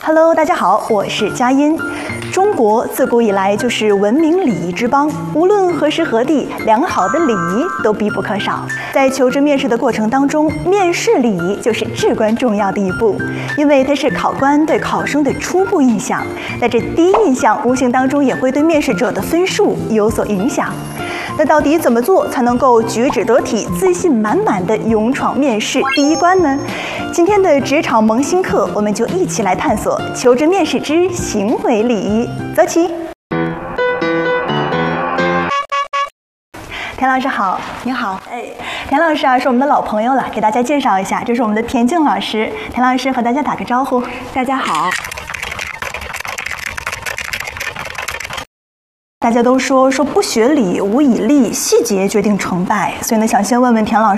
Hello， 大家好，我是佳音。中国自古以来就是文明礼仪之邦，无论何时何地，良好的礼仪都必不可少。在求职面试的过程当中，面试礼仪就是至关重要的一步，因为它是考官对考生的初步印象，那这第一印象无形当中也会对面试者的分数有所影响。那到底怎么做才能够举止得体、自信满满的勇闯面试第一关呢？今天的职场萌新课，我们就一起来探索求职面试之行为礼仪。走起！田老师好。 你好。 田老师啊，是我们的老朋友了，给大家介绍一下，这是我们的田静老师。田老师和大家打个招呼。 大家好。 大家都说不学礼，无以立，细节决定成败。所以呢，想先问问田老